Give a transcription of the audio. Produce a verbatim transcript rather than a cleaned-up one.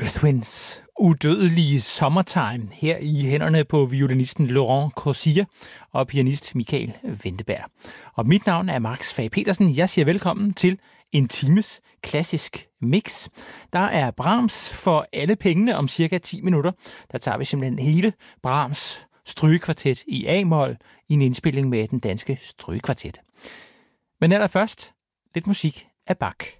Earth Winds udødelige Summertime her i hænderne på violinisten Laurent Corsia og pianist Michael Vinterberg. Og mit navn er Max Fage Petersen. Jeg siger velkommen til en times klassisk mix. Der er Brahms for alle pengene om cirka ti minutter. Der tager vi simpelthen hele Brahms strygekvartet i A-mol i en indspilning med den danske strygekvartet. Men allerførst lidt musik af Bach.